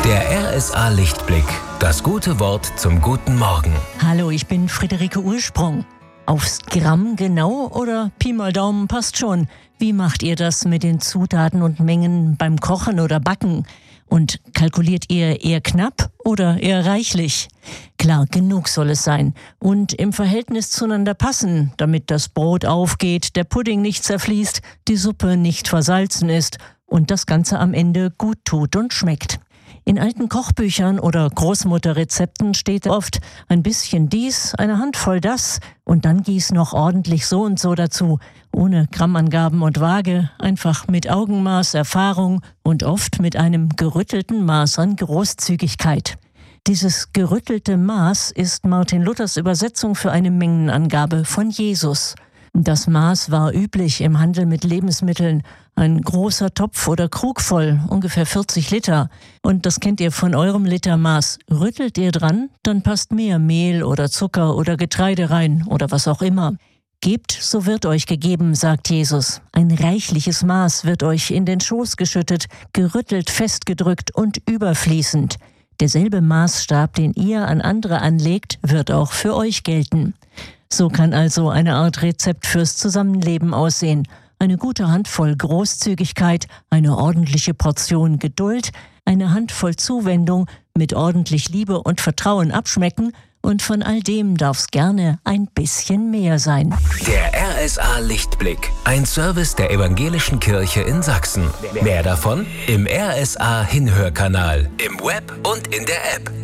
Der RSA Lichtblick. Das gute Wort zum guten Morgen. Hallo, ich bin Friederike Ursprung. Aufs Gramm genau oder Pi mal Daumen passt schon? Wie macht ihr das mit den Zutaten und Mengen beim Kochen oder Backen? Und kalkuliert ihr eher knapp oder eher reichlich? Klar, genug soll es sein und im Verhältnis zueinander passen, damit das Brot aufgeht, der Pudding nicht zerfließt, die Suppe nicht versalzen ist und das Ganze am Ende gut tut und schmeckt. In alten Kochbüchern oder Großmutterrezepten steht oft ein bisschen dies, eine Handvoll das und dann gieß noch ordentlich so und so dazu, ohne Grammangaben und Waage, einfach mit Augenmaß, Erfahrung und oft mit einem gerüttelten Maß an Großzügigkeit. Dieses gerüttelte Maß ist Martin Luthers Übersetzung für eine Mengenangabe von Jesus. Das Maß war üblich im Handel mit Lebensmitteln. Ein großer Topf oder Krug voll, ungefähr 40 Liter. Und das kennt ihr von eurem Litermaß. Rüttelt ihr dran, dann passt mehr Mehl oder Zucker oder Getreide rein oder was auch immer. Gebt, so wird euch gegeben, sagt Jesus. Ein reichliches Maß wird euch in den Schoß geschüttet, gerüttelt, festgedrückt und überfließend. Derselbe Maßstab, den ihr an andere anlegt, wird auch für euch gelten. So kann also eine Art Rezept fürs Zusammenleben aussehen. Eine gute Handvoll Großzügigkeit, eine ordentliche Portion Geduld, eine Handvoll Zuwendung, mit ordentlich Liebe und Vertrauen abschmecken und von all dem darf's gerne ein bisschen mehr sein. Der RSA Lichtblick. Ein Service der Evangelischen Kirche in Sachsen. Mehr davon im RSA Hinhörkanal, im Web und in der App.